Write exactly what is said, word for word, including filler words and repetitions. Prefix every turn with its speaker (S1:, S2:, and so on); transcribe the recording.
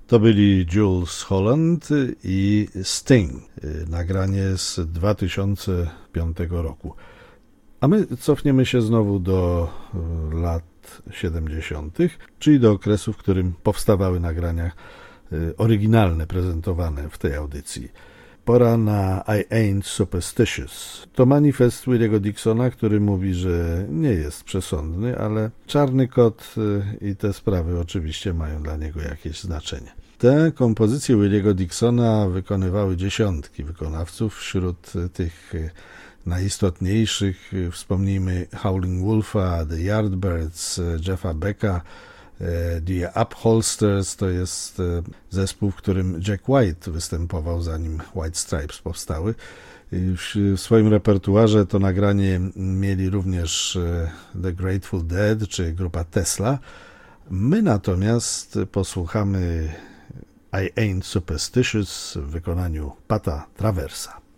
S1: To byli Jools Holland i Sting. Nagranie z dwa tysiące piątego roku. A my cofniemy się znowu do lat siedemdziesiątych, czyli do okresu, w którym powstawały nagrania oryginalne prezentowane w tej audycji. Pora na I Ain't Superstitious. To manifest Williego Dixona, który mówi, że nie jest przesądny, ale czarny kot i te sprawy oczywiście mają dla niego jakieś znaczenie. Te kompozycje Williego Dixona wykonywały dziesiątki wykonawców. Wśród tych najistotniejszych wspomnijmy Howling Wolfa, The Yardbirds, Jeffa Becka, The Upholsters, to jest zespół, w którym Jack White występował, zanim White Stripes powstały. W swoim repertuarze to nagranie mieli również The Grateful Dead czy grupa Tesla. My natomiast posłuchamy I Ain't Superstitious w wykonaniu Pata Traversa.